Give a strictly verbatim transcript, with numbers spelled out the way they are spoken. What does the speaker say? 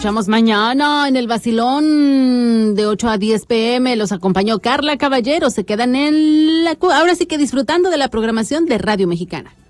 escuchamos mañana en el vacilón de ocho a diez pm. Los acompañó Carla Caballero. Se quedan en la... Ahora sí que disfrutando de la programación de Radio Mexicana.